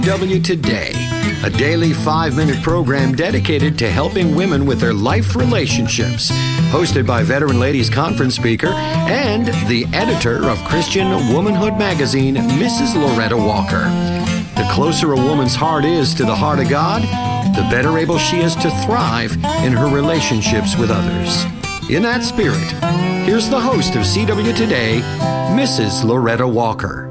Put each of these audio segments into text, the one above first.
W Today, a daily 5-minute program dedicated to helping women with their life relationships. Hosted by Veteran Ladies Conference speaker and the editor of Christian Womanhood magazine, Mrs. Loretta Walker. The closer a woman's heart is to the heart of God, the better able she is to thrive in her relationships with others. In that spirit, here's the host of CW Today, Mrs. Loretta Walker.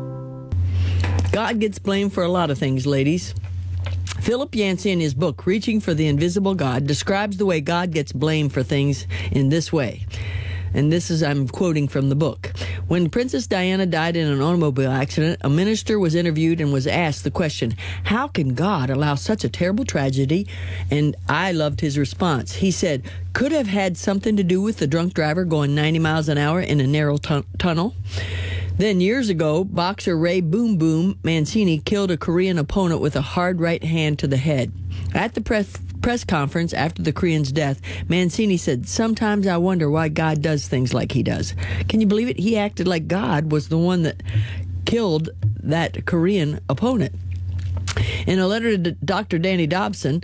God gets blamed for a lot of things, ladies. Philip Yancey, in his book, Reaching for the Invisible God, describes the way God gets blamed for things in this way. And this is, I'm quoting from the book. When Princess Diana died in an automobile accident, a minister was interviewed and was asked the question, how can God allow such a terrible tragedy? And I loved his response. He said, could have had something to do with the drunk driver going 90 miles an hour in a narrow tunnel. Then years ago, boxer Ray Boom Boom Mancini killed a Korean opponent with a hard right hand to the head. At the press conference after the Korean's death, Mancini said, sometimes I wonder why God does things like he does. Can you believe it? He acted like God was the one that killed that Korean opponent. In a letter to Dr. Danny Dobson,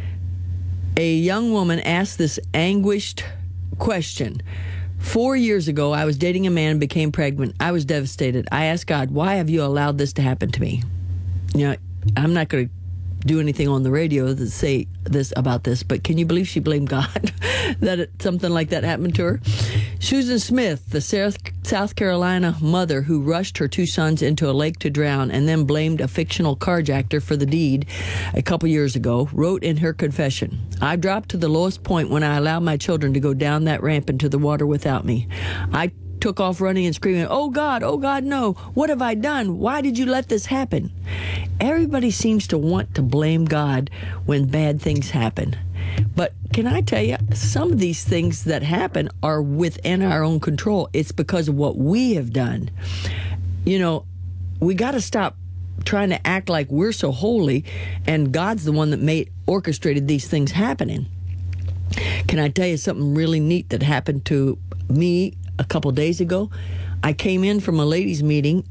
a young woman asked this anguished question. 4 years ago, I was dating a man and became pregnant. I was devastated. I asked God, why have you allowed this to happen to me? You know, I'm not going to do anything on the radio to say this about this, but can you believe she blamed God that something like that happened to her? Susan Smith, the South Carolina mother who rushed her 2 sons into a lake to drown and then blamed a fictional carjacker for the deed a couple years ago, wrote in her confession, I dropped to the lowest point when I allowed my children to go down that ramp into the water without me. I took off running and screaming, oh God, no, what have I done? Why did you let this happen? Everybody seems to want to blame God when bad things happen. But can I tell you, some of these things that happen are within our own control. It's because of what we have done. You know, we got to stop trying to act like we're so holy and God's the one that orchestrated these things happening. Can I tell you something really neat that happened to me a couple days ago? I came in from a ladies' meeting